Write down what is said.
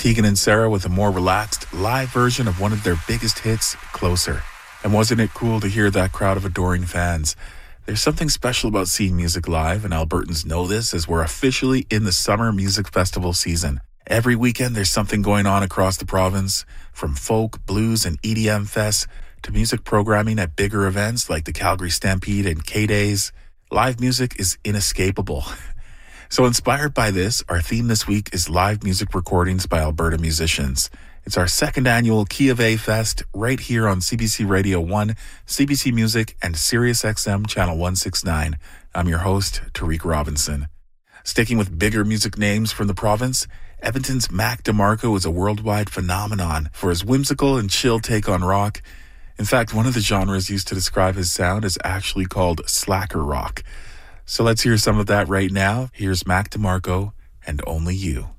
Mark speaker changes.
Speaker 1: Tegan and Sarah with a more relaxed live version of one of their biggest hits, Closer. And wasn't it cool to hear that crowd of adoring fans? There's something special about seeing music live, and Albertans know this as we're officially in the summer music festival season. Every weekend there's something going on across the province, from folk, blues, and EDM fests to music programming at bigger events like the Calgary Stampede and K-Days. Live music is inescapable. So inspired by this, our theme this week is live music recordings by Alberta musicians. It's our second annual Key of A Fest right here on CBC Radio 1, CBC Music, and Sirius XM Channel 169. I'm your host, Tariq Robinson. Sticking with bigger music names from the province, Edmonton's Mac DeMarco is a worldwide phenomenon for his whimsical and chill take on rock. In fact, one of the genres used to describe his sound is actually called slacker rock. So let's hear some of that right now. Here's Mac DeMarco and Only You.